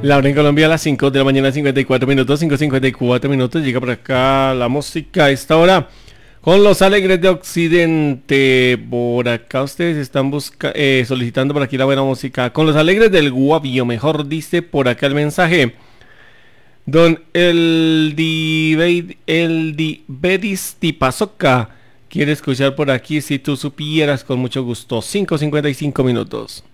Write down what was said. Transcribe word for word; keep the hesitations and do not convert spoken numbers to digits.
La hora en Colombia a las cinco de la mañana, cincuenta y cuatro minutos, cinco cincuenta y cuatro minutos. Llega por acá la música a esta hora con los alegres de Occidente. Por acá ustedes están busca eh, solicitando por aquí la buena música. Con los alegres del Guavio, mejor dice por acá el mensaje. Don El Di El Di Bedis Tipazoca quiere escuchar por aquí Si tú supieras, con mucho gusto. cinco cincuenta y cinco minutos.